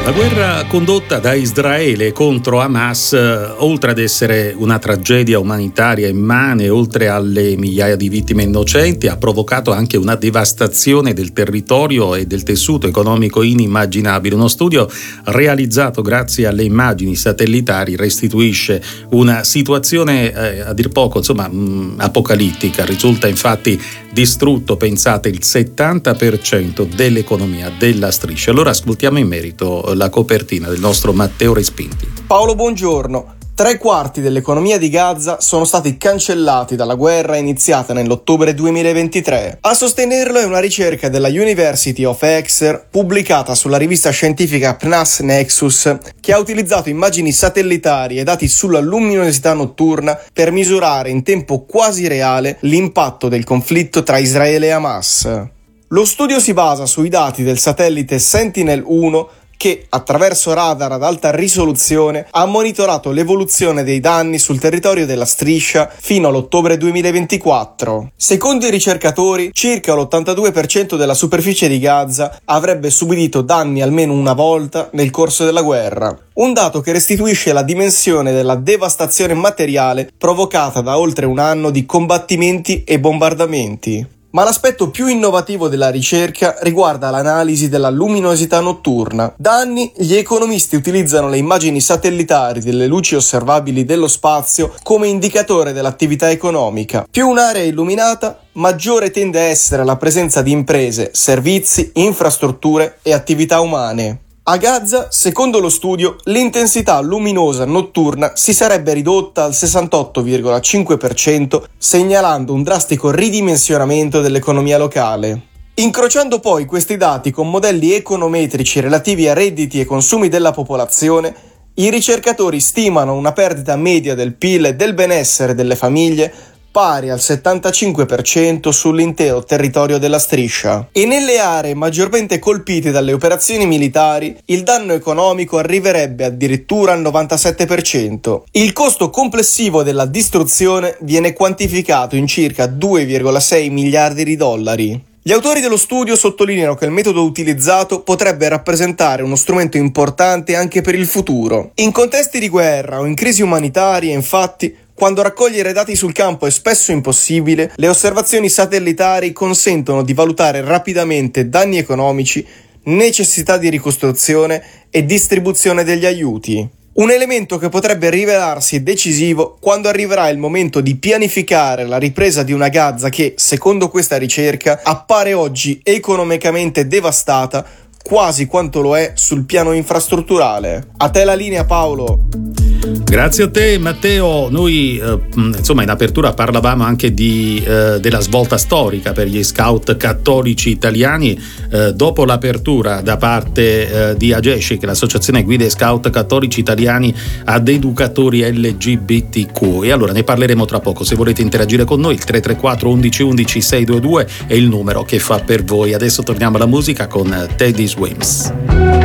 La guerra condotta da Israele contro Hamas, oltre ad essere una tragedia umanitaria immane, oltre alle migliaia di vittime innocenti, ha provocato anche una devastazione del territorio e del tessuto economico inimmaginabile. Uno studio realizzato grazie alle immagini satellitari restituisce una situazione a dir poco, apocalittica. Risulta infatti distrutto, pensate, il 70% dell'economia della striscia. Allora ascoltiamo in merito la copertina del nostro Matteo Respinti. Paolo, buongiorno. 3/4 dell'economia di Gaza sono stati cancellati dalla guerra iniziata nell'ottobre 2023. A sostenerlo è una ricerca della University of Exeter pubblicata sulla rivista scientifica PNAS Nexus, che ha utilizzato immagini satellitari e dati sulla luminosità notturna per misurare in tempo quasi reale l'impatto del conflitto tra Israele e Hamas. Lo studio si basa sui dati del satellite Sentinel-1 che, attraverso radar ad alta risoluzione, ha monitorato l'evoluzione dei danni sul territorio della striscia fino all'ottobre 2024. Secondo i ricercatori, circa l'82% della superficie di Gaza avrebbe subito danni almeno una volta nel corso della guerra. Un dato che restituisce la dimensione della devastazione materiale provocata da oltre un anno di combattimenti e bombardamenti. Ma l'aspetto più innovativo della ricerca riguarda l'analisi della luminosità notturna. Da anni gli economisti utilizzano le immagini satellitari delle luci osservabili dello spazio come indicatore dell'attività economica. Più un'area è illuminata, maggiore tende a essere la presenza di imprese, servizi, infrastrutture e attività umane. A Gaza, secondo lo studio, l'intensità luminosa notturna si sarebbe ridotta al 68,5%, segnalando un drastico ridimensionamento dell'economia locale. Incrociando poi questi dati con modelli econometrici relativi a redditi e consumi della popolazione, i ricercatori stimano una perdita media del PIL e del benessere delle famiglie pari al 75% sull'intero territorio della striscia. E nelle aree maggiormente colpite dalle operazioni militari, il danno economico arriverebbe addirittura al 97%. Il costo complessivo della distruzione viene quantificato in circa 2,6 miliardi di dollari. Gli autori dello studio sottolineano che il metodo utilizzato potrebbe rappresentare uno strumento importante anche per il futuro. In contesti di guerra o in crisi umanitarie, infatti, quando raccogliere dati sul campo è spesso impossibile, le osservazioni satellitari consentono di valutare rapidamente danni economici, necessità di ricostruzione e distribuzione degli aiuti. Un elemento che potrebbe rivelarsi decisivo quando arriverà il momento di pianificare la ripresa di una Gaza che, secondo questa ricerca, appare oggi economicamente devastata quasi quanto lo è sul piano infrastrutturale. A te la linea, Paolo. Grazie a te, Matteo. Noi in apertura parlavamo anche della svolta storica per gli scout cattolici italiani dopo l'apertura da parte di AGESCI, che è l'associazione guide scout cattolici italiani ad educatori LGBTQ, e allora ne parleremo tra poco. Se volete interagire con noi, il 334 11 11 622 è il numero che fa per voi. Adesso torniamo alla musica con Teddy Swims.